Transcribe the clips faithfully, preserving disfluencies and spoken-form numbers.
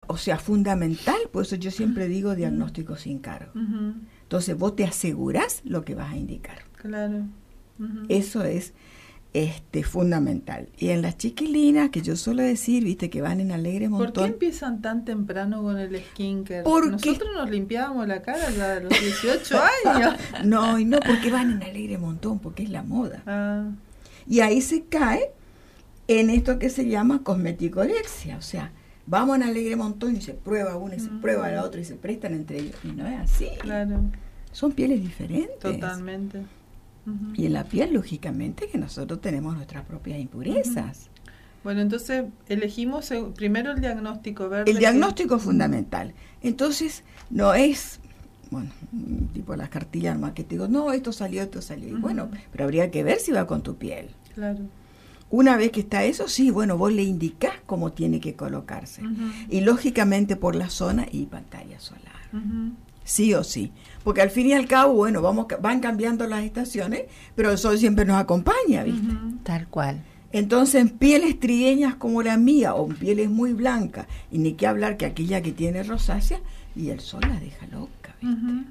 o sea, fundamental, por eso yo siempre digo diagnóstico sin cargo. Uh-huh. Entonces vos te asegurás lo que vas a indicar. Claro. Uh-huh. Eso es este fundamental. Y en las chiquilinas, que yo suelo decir, viste, que van en alegre montón. ¿Por qué empiezan tan temprano con el skincare? Porque nosotros nos limpiábamos la cara ya a los dieciocho años. No, y no, porque van en alegre montón, porque es la moda. Ah. Y ahí se cae en esto que se llama cosmeticorexia, o sea, vamos en alegre montón y se prueba una y se uh-huh. prueba la otra y se prestan entre ellos. Y no es así. Claro. Son pieles diferentes. Totalmente. Uh-huh. Y en la piel, lógicamente, que nosotros tenemos nuestras propias impurezas. Uh-huh. Bueno, entonces elegimos primero el diagnóstico verde. El diagnóstico es fundamental. Entonces, no es, bueno, tipo las cartillas nomás que te digo, no, esto salió, esto salió. Uh-huh. Y bueno, pero habría que ver si va con tu piel. Claro. Una vez que está eso, sí, bueno, vos le indicás cómo tiene que colocarse. Uh-huh. Y lógicamente por la zona y pantalla solar. Uh-huh. Sí o sí. Porque al fin y al cabo, bueno, vamos van cambiando las estaciones, pero el sol siempre nos acompaña, ¿viste? Uh-huh. Tal cual. Entonces, en pieles trigueñas como la mía, o en pieles muy blancas, y ni qué hablar que aquella que tiene rosácea, y el sol la deja loca, ¿viste? Uh-huh.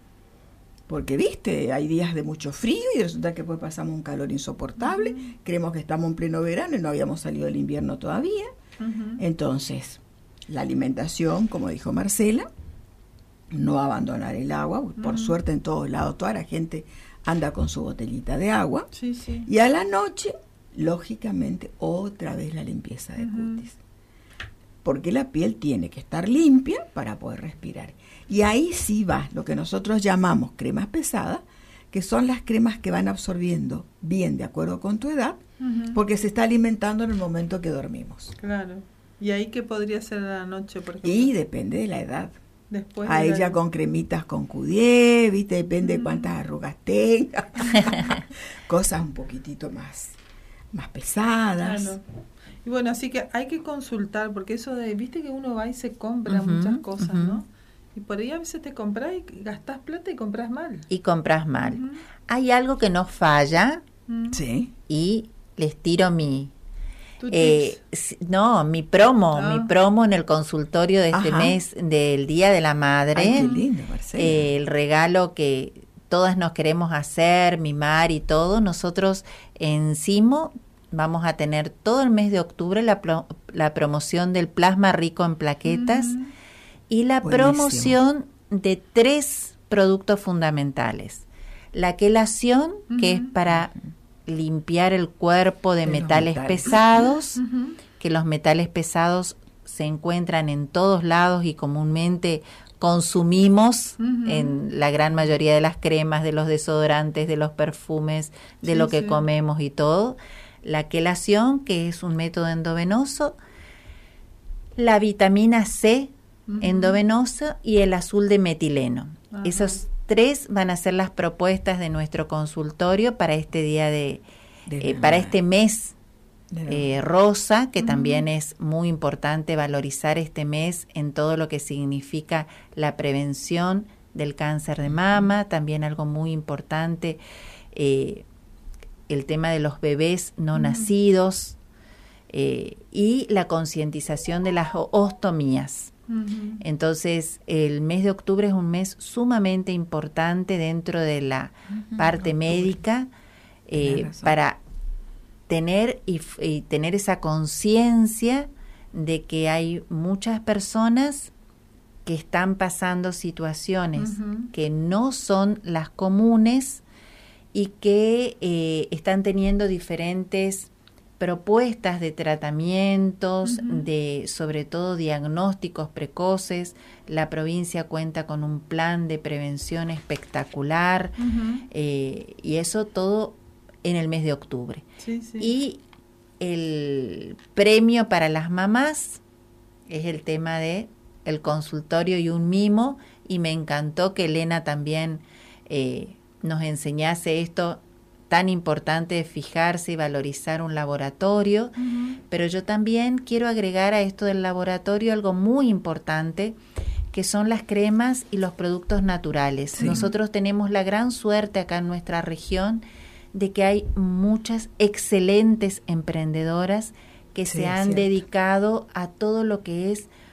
Porque, viste, hay días de mucho frío y resulta que después pasamos un calor insoportable, uh-huh. creemos que estamos en pleno verano y no habíamos salido del invierno todavía. Uh-huh. Entonces, la alimentación, como dijo Marcela, no abandonar el agua, por uh-huh. suerte en todos lados, toda la gente anda con su botellita de agua. Sí, sí. Y a la noche, lógicamente, otra vez la limpieza de uh-huh. cutis. Porque la piel tiene que estar limpia para poder respirar. Y ahí sí va lo que nosotros llamamos cremas pesadas, que son las cremas que van absorbiendo bien de acuerdo con tu edad, uh-huh. porque se está alimentando en el momento que dormimos. Claro. ¿Y ahí qué podría ser a la noche, por ejemplo? Y depende de la edad. Después a de ella la... con cremitas con Q diez, ¿viste? Depende uh-huh. de cuántas arrugas tenga. Cosas un poquitito más, más pesadas. Claro. Y bueno, así que hay que consultar, porque eso de, viste que uno va y se compra uh-huh, muchas cosas, uh-huh. ¿no? Y por ahí a veces te compras y gastás plata y compras mal. Y compras mal. Uh-huh. Hay algo que nos falla uh-huh. sí. y les tiro mi... Eh, no, mi promo, ah. mi promo en el consultorio de este Ajá. mes del Día de la Madre. Ay, qué lindo, Marcela. Eh, el regalo que todas nos queremos hacer, mimar y todo. Nosotros en Simo vamos a tener todo el mes de octubre la, pro, la promoción del plasma rico en plaquetas mm. y la Buenísimo. promoción de tres productos fundamentales. La quelación, mm. que es para limpiar el cuerpo de, de metales, metales pesados, uh-huh. que los metales pesados se encuentran en todos lados y comúnmente consumimos uh-huh. en la gran mayoría de las cremas, de los desodorantes, de los perfumes, de sí, lo que sí. comemos y todo. La quelación, que es un método endovenoso, la vitamina C uh-huh. endovenosa y el azul de metileno. Uh-huh. Esos tres van a ser las propuestas de nuestro consultorio para este día de, de eh, para este mes eh, rosa, que uh-huh. también es muy importante valorizar este mes en todo lo que significa la prevención del cáncer de mama, también algo muy importante, eh, el tema de los bebés no uh-huh. nacidos eh, y la concientización de las ostomías. Uh-huh. Entonces, el mes de octubre es un mes sumamente importante dentro de la uh-huh. parte octubre. médica eh, para tener y, y tener esa conciencia de que hay muchas personas que están pasando situaciones uh-huh. que no son las comunes y que eh, están teniendo diferentes propuestas de tratamientos, uh-huh. de sobre todo diagnósticos precoces. La provincia cuenta con un plan de prevención espectacular uh-huh. eh, y eso todo en el mes de octubre. Sí, sí. Y el premio para las mamás es el tema de el consultorio y un mimo, y me encantó que Elena también eh, nos enseñase esto tan importante de fijarse y valorizar un laboratorio, uh-huh. pero yo también quiero agregar a esto del laboratorio algo muy importante, que son las cremas y los productos naturales. Sí. Nosotros tenemos la gran suerte acá en nuestra región de que hay muchas excelentes emprendedoras que sí, se han dedicado a todo lo que es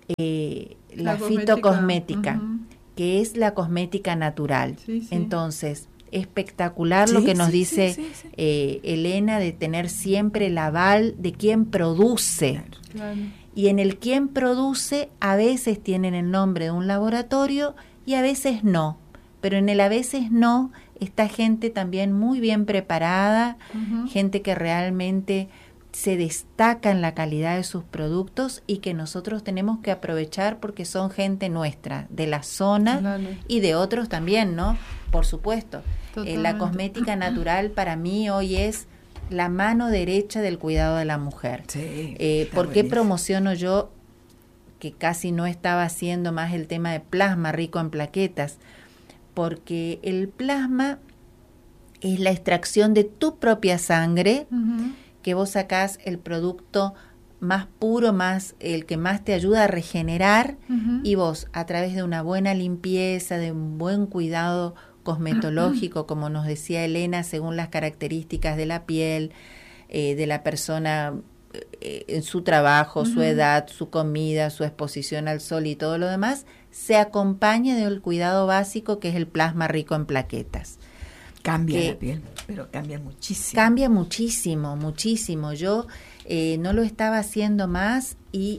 eh, la, la fitocosmética, uh-huh. que es la cosmética natural. Sí, sí. Entonces, espectacular sí, lo que nos sí, dice sí, sí, sí. Eh, Elena, de tener siempre el aval de quien produce. Claro. Claro. Y en el quien produce a veces tienen el nombre de un laboratorio y a veces no. Pero en el a veces no está gente también muy bien preparada, Uh-huh. gente que realmente se destaca en la calidad de sus productos y que nosotros tenemos que aprovechar porque son gente nuestra, de la zona Claro. y de otros también, ¿no? Por supuesto. Eh, la Totalmente. cosmética natural para mí hoy es la mano derecha del cuidado de la mujer. Sí, Eh, está ¿Por qué buenísimo. promociono yo, que casi no estaba haciendo más el tema de plasma rico en plaquetas? Porque el plasma es la extracción de tu propia sangre, Uh-huh. que vos sacás el producto más puro, más el que más te ayuda a regenerar, Uh-huh. y vos a través de una buena limpieza, de un buen cuidado cosmetológico, como nos decía Elena, según las características de la piel, eh, de la persona, eh, en su trabajo, uh-huh. su edad, su comida, su exposición al sol y todo lo demás, se acompaña del cuidado básico que es el plasma rico en plaquetas. Cambia que la piel, pero cambia muchísimo. Cambia muchísimo, muchísimo. Yo eh, no lo estaba haciendo más y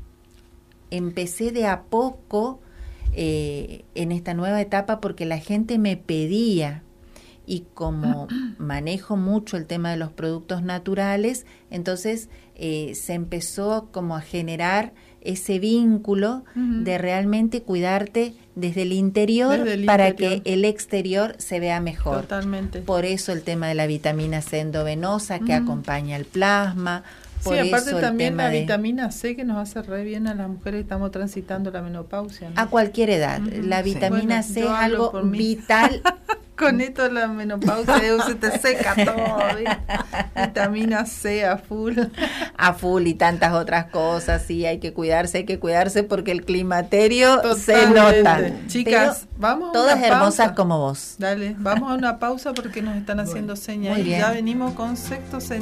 empecé de a poco eh, en esta nueva etapa porque la gente me pedía, y como manejo mucho el tema de los productos naturales, entonces eh, se empezó como a generar ese vínculo uh-huh. de realmente cuidarte desde el interior desde el para interior. que el exterior se vea mejor. Totalmente. Por eso el tema de la vitamina C endovenosa que uh-huh. acompaña el plasma. Por Sí, aparte eso también la de, vitamina C que nos hace re bien a las mujeres que estamos transitando la menopausia, ¿no? A cualquier edad. Uh-huh. La vitamina sí. C bueno, es algo vital. Con esto la menopausia se te seca todo, ¿eh? Vitamina C a full. A full y tantas otras cosas, sí, hay que cuidarse, hay que cuidarse porque el climaterio Totalmente. Se nota. Chicas, pero vamos a todas una hermosas pausa. como vos. Dale, vamos a una pausa porque nos están haciendo bueno, señas y ya venimos con sexto sentido.